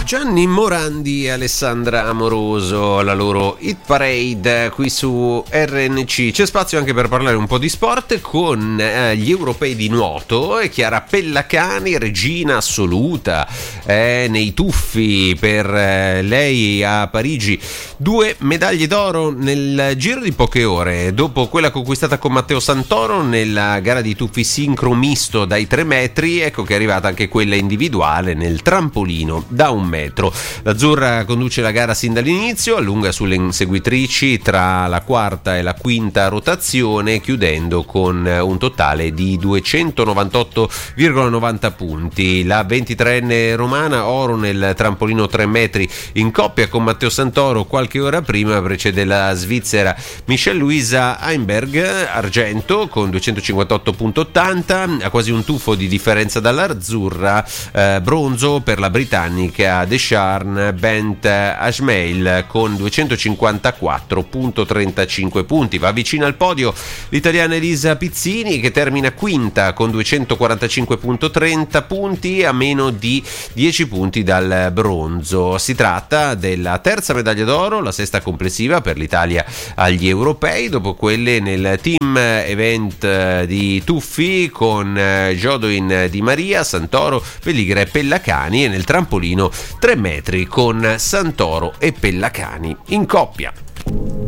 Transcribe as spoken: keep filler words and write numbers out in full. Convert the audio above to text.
Gianni Morandi e Alessandra Amoroso, la loro hit parade qui su R N C. C'è spazio anche per parlare un po' di sport con eh, gli europei di nuoto e Chiara Pellacani, regina assoluta eh, nei tuffi per eh, lei a Parigi. Due medaglie d'oro nel giro di poche ore, dopo quella conquistata con Matteo Santoro nella gara di tuffi sincro misto dai tre metri, ecco che è arrivata anche quella individuale nel trampolino da un metro. L'azzurra conduce la gara sin dall'inizio, allunga sulle inseguitrici tra la quarta e la quinta rotazione, chiudendo con un totale di duecentonovantotto virgola novanta punti. La ventitreenne romana, oro nel trampolino tre metri in coppia con Matteo Santoro qualche ora prima, precede la svizzera Michelle Luisa Heimberg, argento con duecentocinquantotto virgola ottanta, a quasi un tuffo di differenza dall'azzurra, eh, bronzo per la britannica Descharnes Bent Ashmail con duecentocinquantaquattro virgola trentacinque punti. Va vicino al podio l'italiana Elisa Pizzini, che termina quinta con duecentoquarantacinque virgola trenta punti, a meno di dieci punti dal bronzo. Si tratta della terza medaglia d'oro, la sesta complessiva per l'Italia agli europei, dopo quelle nel team event di tuffi con Jodoin Di Maria, Santoro, Pelligra e Pellacani, e nel trampolino tre metri con Santoro e Pellacani in coppia.